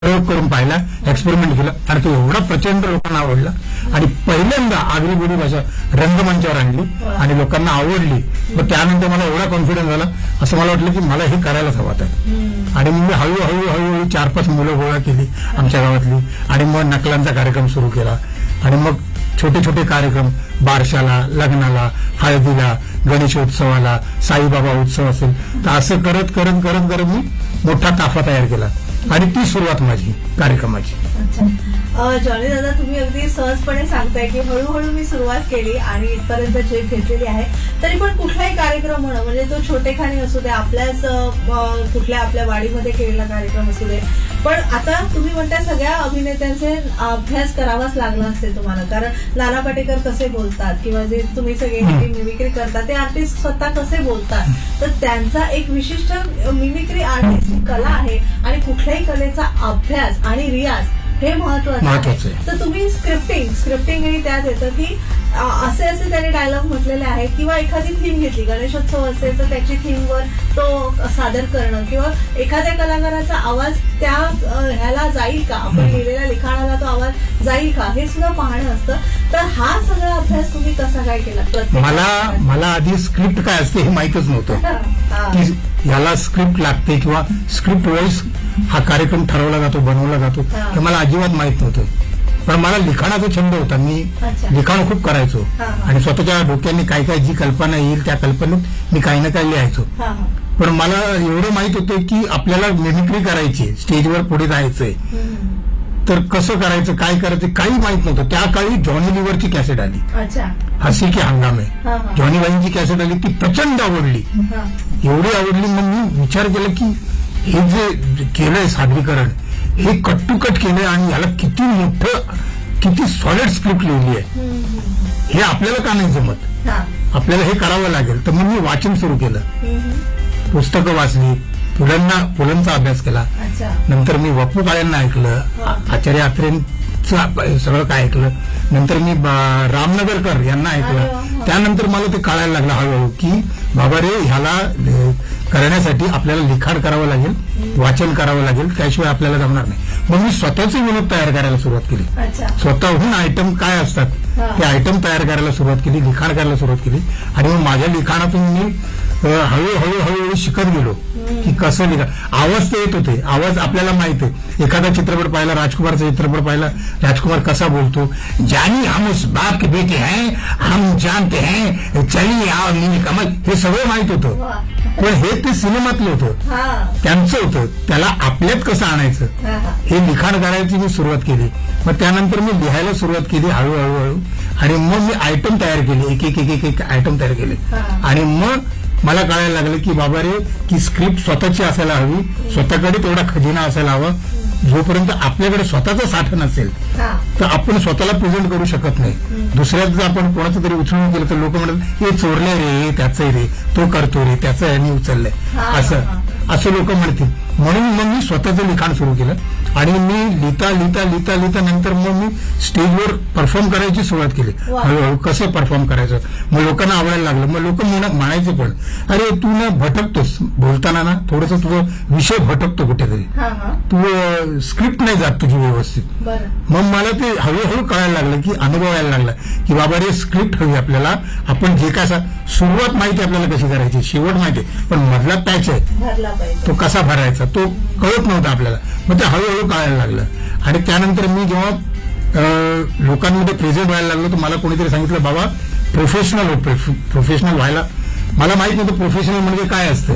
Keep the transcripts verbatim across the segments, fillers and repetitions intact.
प्रयोग करून पाहिला, एक्सपेरिमेंट केला आणि तो एवढा प्रचंड लोकांना आवडला आणि पहिल्यांदा आगरी बोली भाषा रंगमंचावर आणली आणि लोकांना आवडली. मग त्यानंतर मला एवढा कॉन्फिडन्स झाला, असं मला वाटलं की मला हे करायलाच हवं आहे. आणि मग मी हळूहळू हळूहळू चार पाच मुलं गोळा केली आमच्या गावातली आणि मग नकलांचा कार्यक्रम सुरू केला. आणि मग छोटे छोटे कार्यक्रम बारशाला, लग्नाला, हळदीला, गणेशोत्सवाला, साईबाबा उत्सव असेल तर असं करत करत करत करत मी मोठा ताफा तयार केला आणि ती सुरुवात माझी कार्यक्रमाची. जॉनी दादा, तुम्ही अगदी सहजपणे सांगताय की हळूहळू मी सुरुवात केली आणि इथपर्यंत झेप घेतलेली आहे. तरी पण कुठलाही कार्यक्रम म्हणा, म्हणजे तो छोटेखानी असू दे, आपल्याच कुठल्या आपल्या वाडीमध्ये केलेला कार्यक्रम असू दे, पण आता तुम्ही म्हणताय सगळ्या अभिनेत्यांचे अभ्यास करावाच लागला असेल तुम्हाला. कारण नाना पाटेकर कसे बोलतात किंवा जे तुम्ही सगळे मिमिक्री करता ते आर्टिस्ट स्वतः कसे बोलतात, तर त्यांचा एक विशिष्ट मिमिक्री आर्टिस्ट कला आहे आणि कुठल्याही कलेचा अभ्यास आणि रियाज हे महत्वाचं आहे. तर तुम्ही स्क्रिप्टिंग स्क्रिप्टिंग ही त्यात येतं की असे असे त्याने डायलॉग म्हटलेले आहेत किंवा एखादी थीम घेतली, गणेशोत्सव असेल तर त्याची थीमवर तो सादर करणं किंवा एखाद्या कलाकाराचा आवाज त्या ह्याला जाईल का, आपण लिहिलेल्या लिखाणाला तो आवाज जाईल का, हे सुद्धा पाहणं असतं. तर हा सगळा अभ्यास तुम्ही कसा काय केला? मला मला आधी स्क्रिप्ट काय असते हे माहीतच नव्हतं की ह्याला स्क्रिप्ट लागते किंवा स्क्रिप्ट वाईज हा कार्यक्रम ठरवला जातो, बनवला जातो, हे मला अजिबात माहित नव्हतं. पण मला लिखाणाचा छंद होता, मी लिखाण खूप करायचो आणि स्वतःच्या डोक्याने काय काय जी कल्पना येईल त्या कल्पनेत मी काही ना काही लिहायचो. पण मला एवढं माहित होतं की आपल्याला मिमिक्री करायची, स्टेजवर पुढे जायचंय, तर कसं करायचं, काय करायचं काही माहित नव्हतं. त्या काळी जॉनी लिव्हरची कॅसेट आली, हसी की हंगामे, जॉनी बाईंची कॅसेट आली, ती प्रचंड आवडली. एवढी आवडली मग मी विचार केला की हे जे केलंय सादरीकरण हे कट टू कट केलंय आणि याला किती मोठं किती सॉलिड स्क्रिप्ट लिहिली आहे, हे आपल्याला का नाही जमत, आपल्याला हे करावं लागेल. तर मग मी वाचन सुरू केलं, पुस्तकं वाचली, पुलांना पुलांचा अभ्यास केला, नंतर मी वपू काळ्यांना ऐकलं, आचार्य अत्रेंचं सगळं काय ऐकलं, नंतर मी रामनगरकर यांना ऐकलं. त्यानंतर मला ते कळायला लागलं हळूहळू की बाबा रे ह्याला करण्यासाठी आपल्याला लिखाण करावं लागेल, वाचन करावं लागेल, त्याशिवाय आपल्याला जमणार नाही. मग मी स्वतःचे विनोद तयार करायला सुरुवात केली, स्वतःहून आयटम काय असतात ते आयटम तयार करायला सुरुवात केली, लिखाण करायला सुरुवात केली. आणि मग माझ्या लिखाणातून मी हळूहळू हळूहळू शिकत गेलो की कसं लिखा. आवाज ते येत होते, आवाज आपल्याला माहित आहे. एखादा चित्रपट पाहिला, राजकुमारचा चित्रपट पाहिला, राजकुमार कसा बोलतो, जानी हम उस बाप के बेटे हैं, हम जानते हैं, चलिए आओ नीली कमल, हे सगळं माहित होतं. पण हे ते सिनेमातलं होतं, त्यांचं होतं, त्याला आपल्यात कसं आणायचं हे लिखाण करायची मी सुरुवात केली. मग त्यानंतर मी लिहायला सुरुवात केली हळूहळू हळू आणि मग मी आयटम तयार केले, एक एक एक एक एक आयटम तयार केले. आणि मग मला कळायला लागलं की बाबा रे की स्क्रिप्ट स्वतःची असायला हवी, स्वतःकडे तेवढा खजिना असायला हवा. जोपर्यंत आपल्याकडे स्वतःचा साठा नसेल तर आपण स्वतःला प्रेझेंट करू शकत नाही. दुसऱ्याच जर आपण कोणाचं तरी उचलून केलं तर लोक म्हणतात हे चोरलंय रे, त्याचं रे, तो करतो रे, त्याचं यांनी उचललंय, असं असं लोक म्हणतील. म्हणून मग मी स्वतःचं लिखाण सुरू केलं आणि मी लिहिता लिहिता लिहिता लिहिता नंतर मग मी स्टेजवर परफॉर्म करायची सुरुवात केली. हळूहळू कसं परफॉर्म करायचं, मग लोकांना आवडायला लागलं. मग लोक म्हणायचे पण अरे तू ना भटकतोस बोलताना ना, थोडंसं तुझं विषय भटकतो कुठेतरी, तू स्क्रिप्ट नाही जात तुझी व्यवस्थित. मग मला ते हळूहळू कळायला लागलं की अनुभव यायला लागला की बाबा रे स्क्रिप्ट हवी आपल्याला. आपण जे काय सुरुवात माहिती आपल्याला कशी करायची, शेवट माहिती, पण मधला पॅच आहे तो कसा भरायचा तो कळत नव्हता आपल्याला. मग ते हळूहळू कळायला लागलं. आणि त्यानंतर मी जेव्हा लोकांमध्ये प्रेझेंट व्हायला लागलो तर मला कोणीतरी सांगितलं बाबा प्रोफेशनल हो, प्रोफेशनल व्हायला. मला माहित नव्हतं प्रोफेशनल म्हणजे काय असतं.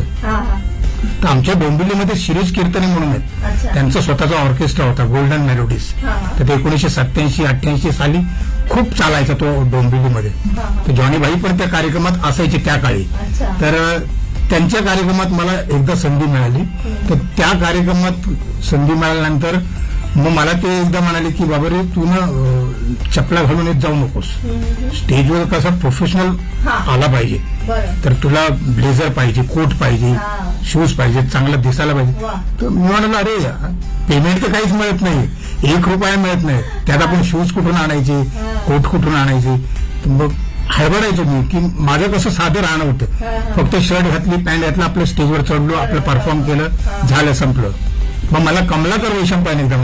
तर आमच्या डोंबिवलीमध्ये शिरीष कीर्तने म्हणून आहेत, त्यांचा स्वतःचा ऑर्केस्ट्रा होता गोल्डन मेलोडीज. तर ते एकोणीशे सत्याऐंशी अठ्ठ्याऐंशी साली खूप चालायचा तो डोंबिवलीमध्ये. तर जॉनी भाई पण त्या कार्यक्रमात असायचे त्या काळी. तर त्यांच्या कार्यक्रमात मला एकदा संधी मिळाली. तर त्या कार्यक्रमात संधी मिळाल्यानंतर मग मला ते एकदा म्हणाले की बाबा रे तू ना चपला घालून येत जाऊ नकोस, स्टेजवर कसा प्रोफेशनल आला पाहिजे, तर तुला ब्लेझर पाहिजे, कोट पाहिजे, शूज पाहिजे, चांगला दिसायला पाहिजे. तर मी म्हणाला अरे पेमेंट तर काहीच मिळत नाही, एक रुपया मिळत नाही, त्यात आपण शूज कुठून आणायचे, कोट कुठून आणायचे. मग हडबडायचो मी की माझं कसं साधं राहणं होतं, फक्त शर्ट घातली, पॅन्ट घातलं, आपलं स्टेजवर चढलो, आपलं परफॉर्म केलं, झालं, संपलं. मग मला कमलाकर वैशंपायन एकदा